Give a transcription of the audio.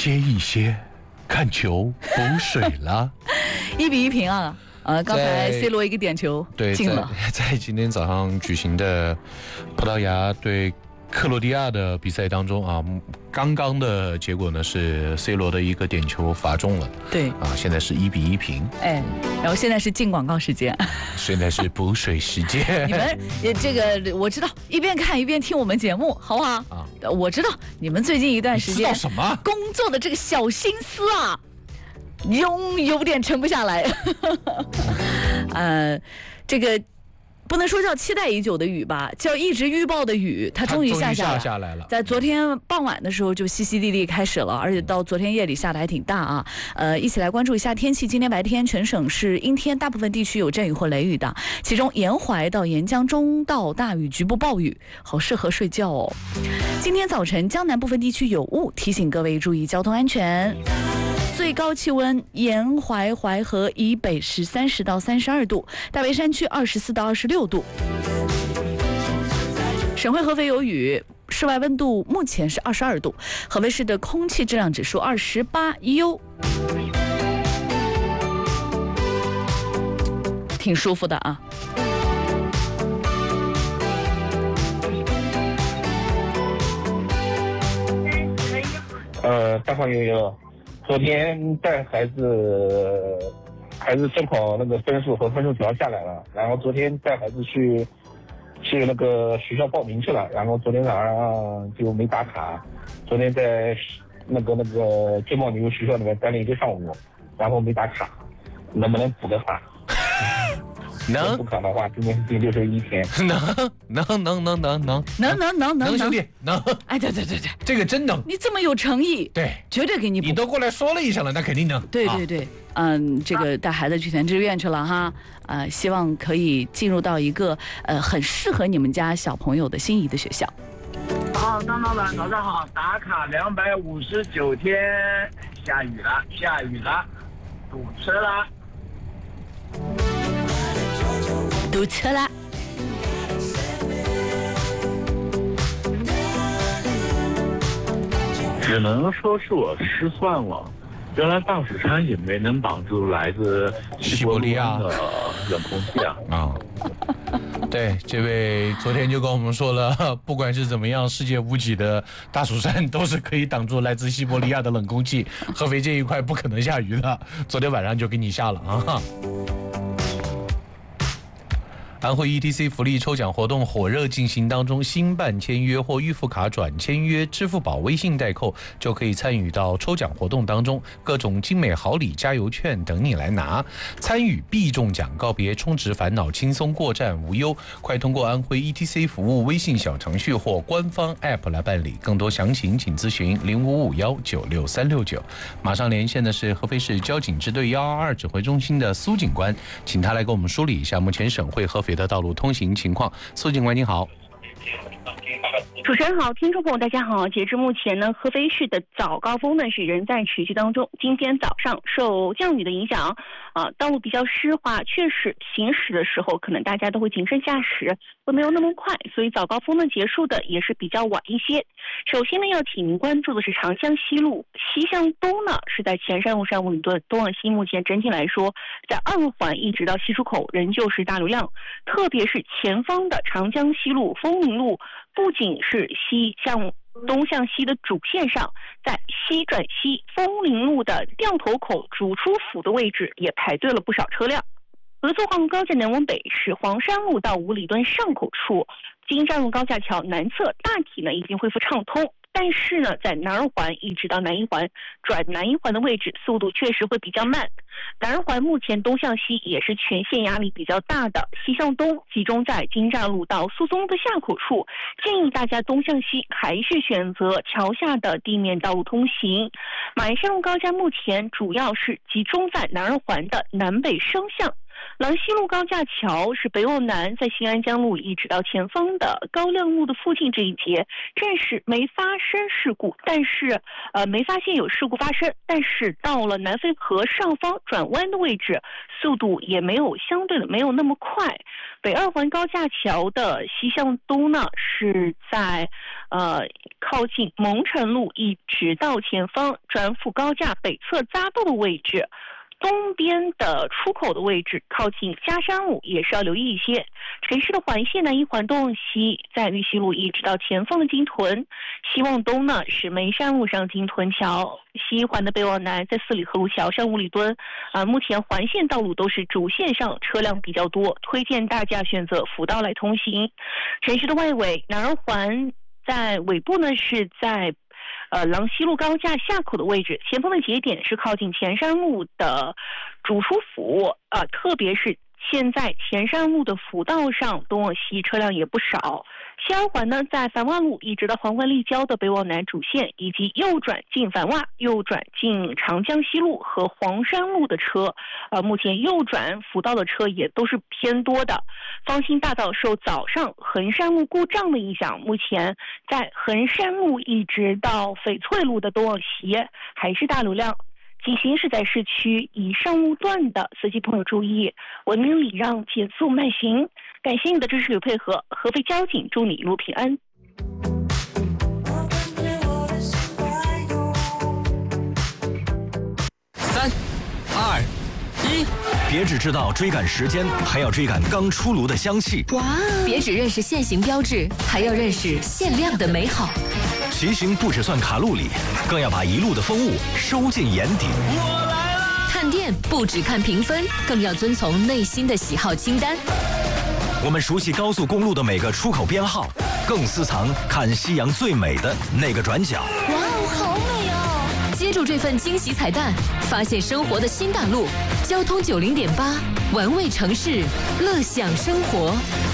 歇一歇，看球补水了。 1-1平啊。刚才 C 罗一个点球进了。 在今天早上举行的葡萄牙对克罗地亚的比赛当中啊，刚刚的结果呢是 C 罗的一个点球罚中了。 对啊，现在是1-1平。 然后现在是进广告时间， 现在是补水时间。 你们这个我知道，一边看一边听我们节目，好不好？我知道你们最近一段时间什么工作的这个小心思啊。有点沉不下来。这个不能说叫期待已久的雨吧，叫一直预报的雨，它终于下来了。在昨天傍晚的时候就淅淅沥沥开始了，而且到昨天夜里下的还挺大啊。一起来关注一下天气。今天白天全省是阴天，大部分地区有阵雨或雷雨的，其中沿淮到沿江中到大雨，局部暴雨，好适合睡觉哦。今天早晨江南部分地区有雾，提醒各位注意交通安全。最高气温沿淮淮河以北是30到32度，大围山区24到26度。省会合肥有雨，室外温度目前是22度，合肥市的空气质量指数28优，挺舒服的啊。 大胖悠悠，昨天带孩子正好那个分数和分数条下来了，然后昨天带孩子去那个学校报名去了，然后昨天早上就没打卡，昨天在那个金茂牛学校里面待了一个上午，然后没打卡，能不能补个卡？ 能补卡的话，今天第61天。 能，兄弟能。 哎，对， 这个真能。 你这么有诚意， 对， 绝对给你补。 你都过来说了一声了，那肯定能。 对，这个带孩子去填志愿去了哈，希望可以进入到一个很适合你们家小朋友的心仪的学校。 好，张老板早上好，打卡259天，下雨了，堵车了。 堵车啦！ 只能说是我失算了，原来大蜀山也没能挡住来自西伯利亚的冷空气啊！ 对，这位昨天就跟我们说了，不管是怎么样，世界无几的大蜀山都是可以挡住来自西伯利亚的冷空气，合肥这一块不可能下雨的，昨天晚上就给你下了啊！安徽 ETC 福利抽奖活动火热进行当中，新办签约或预付卡转签约，支付宝、微信代扣就可以参与到抽奖活动当中，各种精美好礼、加油券等你来拿，参与必中奖，告别充值烦恼，轻松过站无忧。快通过安徽 ETC 服务微信小程序或官方 App 来办理，更多详情请咨询0551966369。马上连线的是合肥市交警支队122指挥中心的苏警官，请他来给我们梳理一下目前省会合肥的道路通行情况。苏警官您好。 主持人好，听众朋友大家好。截至目前呢，合肥市的早高峰呢是仍在持续当中。今天早上受降雨的影响，道路比较湿滑，确实行驶的时候可能大家都会谨慎驾驶，会没有那么快，所以早高峰呢结束的也是比较晚一些。首先呢，要请您关注的是长江西路西向东呢是在前山路上5里墩，东往西目前整体来说，在2环一直到西出口仍旧是大流量，特别是前方的长江西路丰宁路，不仅是西向东向西的主线上，在西转西丰宁路的掉头口主出府的位置也排队了不少车辆。合作黄高架南往北是黄山路到5里墩上口处，金站路高架桥南侧大体呢已经恢复畅通，但是呢在南2环一直到南1环转南1环的位置速度确实会比较慢。南2环目前东向西也是全线压力比较大的，西向东集中在金站路到苏松的下口处，建议大家东向西还是选择桥下的地面道路通行。马鞍山路高架目前主要是集中在南2环的南北双向， 郎西路高架桥是北往南在新安江路一直到前方的高亮路的附近这一节，暂时没发生事故，但是没发现有事故发生，但是到了南汾河上方转弯的位置，速度也相对的没有那么快。北二环高架桥的西向东呢，是在靠近蒙城路一直到前方转辅高架北侧匝道的位置。东边的出口的位置靠近嘉山路也是要留意一些。城市的环线南一环东往西，在玉溪路一直到前方的金屯，西往东呢是梅山路上金屯桥，西一环的北往南在四里河路桥上五里墩。目前环线道路都是主线上车辆比较多，推荐大家选择辅道来通行。城市的外围南二环在尾部呢是在郎西路高架下口的位置，前方的节点是靠近前山路的主出府，特别是现在前山路的辅道上东往西车辆也不少。西二环呢，在繁华路一直到环环立交的北往南主线，以及右转进繁华、右转进长江西路和黄山路的车，目前右转辅道的车也都是偏多的。方兴大道受早上衡山路故障的影响，目前在衡山路一直到翡翠路的东往西还是大流量。仅行驶在市区以上路段的司机朋友注意，文明礼让，减速慢行。感谢你的支持与配合，合肥交警祝你一路平安。 3、2、1，别只知道追赶时间，还要追赶刚出炉的香气。 哇！别只认识限行标志，还要认识限量的美好。 骑行不只算卡路里，更要把一路的风物收进眼底。 我来了！看店不只看评分，更要遵从内心的喜好清单。 我们熟悉高速公路的每个出口编号，更私藏看夕阳最美的那个转角。 哇哦，好美哦！接住这份惊喜彩蛋，发现生活的新大陆。交通90.8，玩味城市，乐享生活。